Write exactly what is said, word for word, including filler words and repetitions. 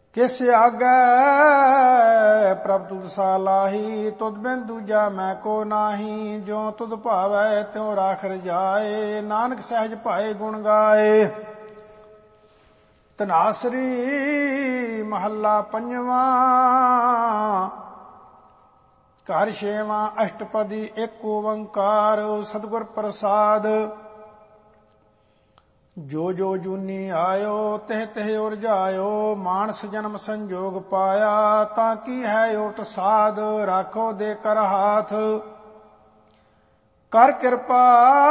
किस आगै प्रभ तुद सालाही, तुद बिन दूजा मैं को नाही। जो तुद भावै त्यों राख रजाए, नानक सहज भाए गुण गाए। धनासरी महला पंजवा। घर छेवां अष्टपदी एक ओंकार, सतगुर प्रसाद। जो जो जूनी आयो तिह तिह उरझायो, मानस जन्म संजोग पाया। ताकि है ओट साध, राखो दे कर हाथ। कर कृपा